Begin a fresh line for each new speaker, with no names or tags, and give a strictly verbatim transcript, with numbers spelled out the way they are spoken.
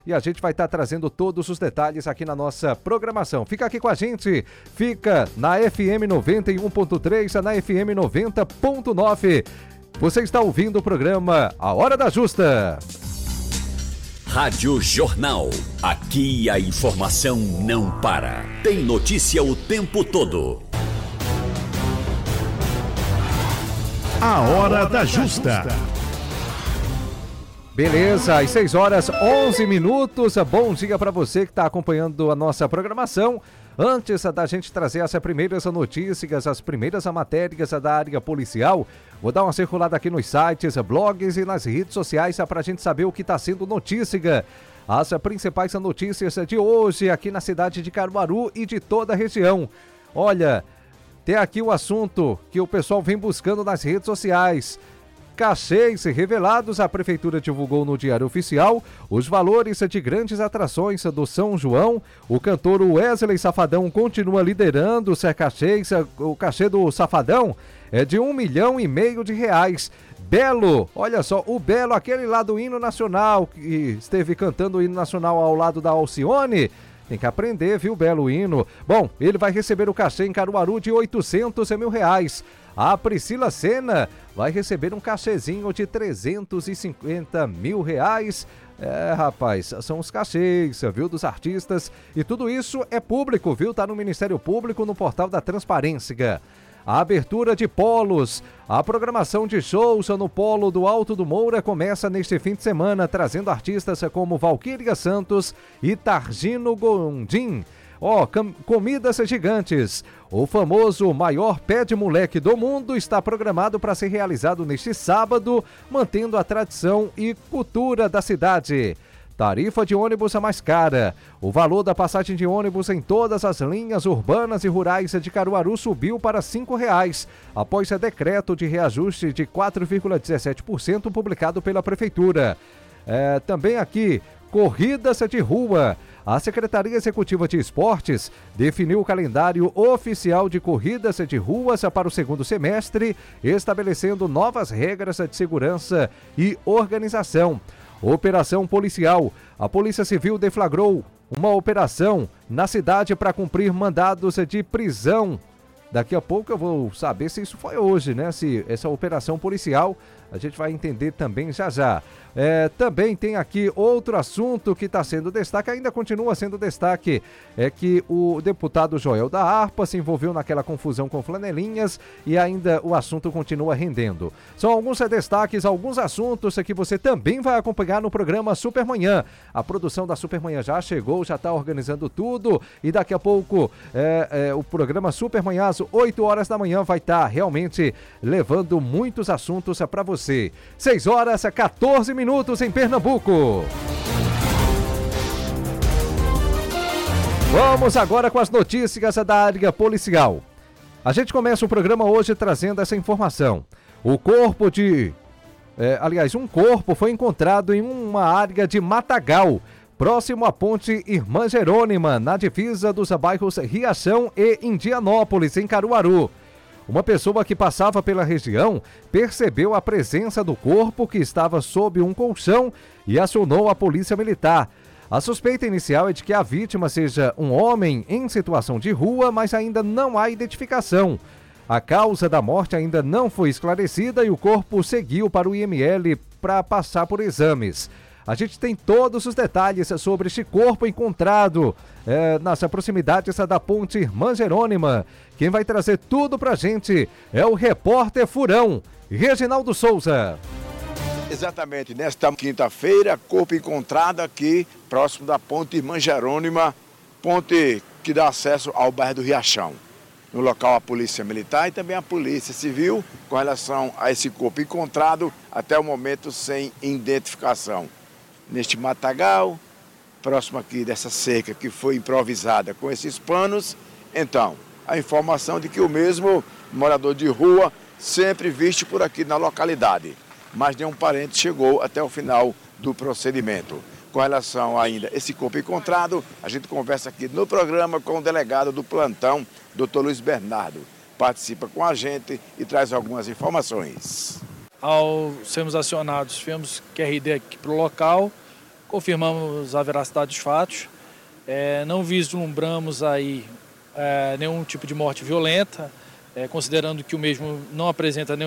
E a gente vai estar trazendo todos os detalhes aqui na nossa programação. Fica aqui com a gente, fica na F M noventa e um ponto três, na F M noventa ponto nove. Você está ouvindo o programa A Hora da Justa.
Rádio Jornal. Aqui a informação não para. Tem notícia o tempo todo.
A Hora da Justa.
Beleza, às seis horas, onze minutos. Bom dia para você que está acompanhando a nossa programação. Antes da gente trazer as primeiras notícias, as primeiras matérias da área policial, vou dar uma circulada aqui nos sites, blogs e nas redes sociais para a gente saber o que está sendo notícia. As principais notícias de hoje aqui na cidade de Caruaru e de toda a região. Olha, tem aqui o assunto que o pessoal vem buscando nas redes sociais. Cachês revelados, a Prefeitura divulgou no Diário Oficial os valores de grandes atrações do São João. O cantor Wesley Safadão continua liderando os cachês. O cachê do Safadão é de um milhão e meio de reais. Belo, olha só, o Belo, aquele lá do hino nacional, que esteve cantando o hino nacional ao lado da Alcione. Tem que aprender, viu, Belo hino. Bom, ele vai receber o cachê em Caruaru de oitocentos mil reais. A Priscila Senna vai receber um cachezinho de trezentos e cinquenta mil reais. É, rapaz, são os cachês, viu, dos artistas. E tudo isso é público, viu? Tá no Ministério Público, no portal da Transparência. A abertura de polos, a programação de shows no Polo do Alto do Moura começa neste fim de semana, trazendo artistas como Valquíria Santos e Targino Gondim. Ó, oh, comidas gigantes. O famoso maior pé de moleque do mundo está programado para ser realizado neste sábado, mantendo a tradição e cultura da cidade. Tarifa de ônibus a mais cara. O valor da passagem de ônibus em todas as linhas urbanas e rurais de Caruaru subiu para cinco reais, após o decreto de reajuste de quatro vírgula dezessete por cento publicado pela Prefeitura. É, também aqui, corridas de rua. A Secretaria Executiva de Esportes definiu o calendário oficial de corridas de ruas para o segundo semestre, estabelecendo novas regras de segurança e organização. Operação policial. A Polícia Civil deflagrou uma operação na cidade para cumprir mandados de prisão. Daqui a pouco eu vou saber se isso foi hoje, né? Se essa operação policial, a gente vai entender também já já. É, também tem aqui outro assunto que está sendo destaque, ainda continua sendo destaque, é que o deputado Joel da Harpa se envolveu naquela confusão com flanelinhas e ainda o assunto continua rendendo. São alguns destaques, alguns assuntos que você também vai acompanhar no programa Supermanhã. A produção da Supermanhã já chegou, já está organizando tudo e daqui a pouco é, é, o programa Supermanhã às oito horas da manhã vai estar tá realmente levando muitos assuntos para você. seis horas, quatorze minutos em Pernambuco. Vamos agora com as notícias da área policial. A gente começa o programa hoje trazendo essa informação. O corpo de... É, aliás, um corpo foi encontrado em uma área de Matagal, próximo à ponte Irmã Jerônima, na divisa dos bairros Riachão e Indianópolis, em Caruaru. Uma pessoa que passava pela região percebeu a presença do corpo que estava sob um colchão e acionou a polícia militar. A suspeita inicial é de que a vítima seja um homem em situação de rua, mas ainda não há identificação. A causa da morte ainda não foi esclarecida e o corpo seguiu para o I M L para passar por exames. A gente tem todos os detalhes sobre este corpo encontrado é, nas proximidades da ponte Irmã Jerônima. Quem vai trazer tudo pra gente é o repórter Furão, Reginaldo Souza.
Exatamente, nesta quinta-feira, corpo encontrado aqui próximo da ponte Irmã Jerônima, ponte que dá acesso ao bairro do Riachão. No local a polícia militar e também a polícia civil com relação a esse corpo encontrado até o momento sem identificação. Neste matagal, próximo aqui dessa cerca que foi improvisada com esses panos, então, a informação de que o mesmo morador de rua sempre visto por aqui na localidade, mas nenhum parente chegou até o final do procedimento. Com relação ainda a esse corpo encontrado, a gente conversa aqui no programa com o delegado do plantão, doutor Luiz Bernardo. Participa com a gente e traz algumas informações.
Ao sermos acionados, fizemos Q R D aqui para o local, confirmamos a veracidade dos fatos, é, não vislumbramos aí é, nenhum tipo de morte violenta, é, considerando que o mesmo não apresenta nenhum